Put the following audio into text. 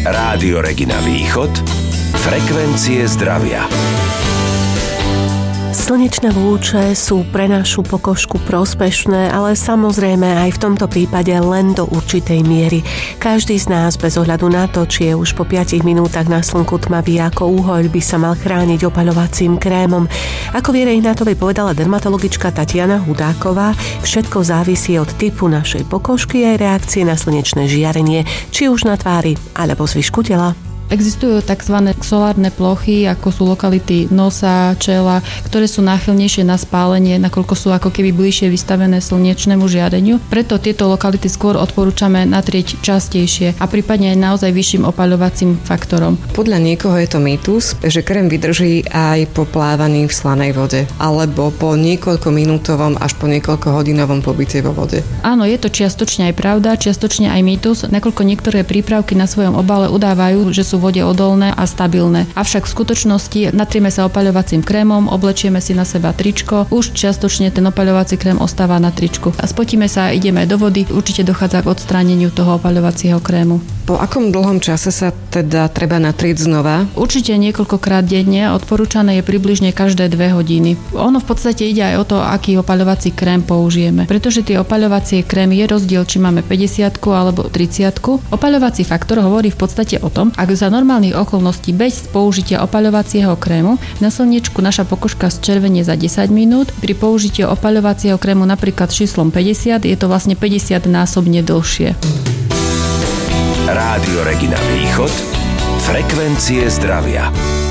Rádio Regina Východ, frekvencie zdravia. Slnečné lúče sú pre našu pokožku prospešné, ale samozrejme aj v tomto prípade len do určitej miery. Každý z nás bez ohľadu na to, či je už po 5 minútach na slnku tmavý ako uhoľ, by sa mal chrániť opaľovacím krémom. Ako v Rejnátovej povedala dermatologička Tatiana Hudáková, všetko závisí od typu našej pokožky a aj reakcie na slnečné žiarenie, či už na tvári alebo zvyšku tela. Existujú tzv. Solárne plochy, ako sú lokality nosa, čela, ktoré sú náchylnejšie na spálenie, nakoľko sú ako keby bližšie vystavené slnečnému žiareniu. Preto tieto lokality skôr odporúčame natrieť častejšie a prípadne aj naozaj vyšším opaľovacím faktorom. Podľa niekoho je to mýtus, že krém vydrží aj po plávaní v slanej vode alebo po niekoľkominútovom až po niekoľkohodinovom pobyte vo vode. Áno, je to čiastočne aj pravda, čiastočne aj mýtus, nakoľko niektoré prípravky na svojom obale udávajú, že sú vode odolné a stabilné. Avšak v skutočnosti natrieme sa opaľovacím krémom, oblečieme si na seba tričko, už čiastočne ten opaľovací krém ostáva na tričku. A spotíme sa a ideme do vody, určite dochádza k odstráneniu toho opaľovacieho krému. Po akom dlhom čase sa teda treba natrieť znova? Určite niekoľkokrát denne, odporúčané je približne každé 2 hodiny. Ono v podstate ide aj o to, aký opaľovací krém použijeme, pretože tie opaľovacie krémy je rozdiel, či máme 50 alebo 30. Opaľovací faktor hovorí v podstate o tom, ak za normálnych okolností bez použitia opaľovacieho krému na slniečku naša pokožka zčervenie za 10 minút, pri použití opaľovacieho krému napríklad číslom 50 je to vlastne 50-násobne dlhšie. Rádio Regina Východ, frekvencie zdravia.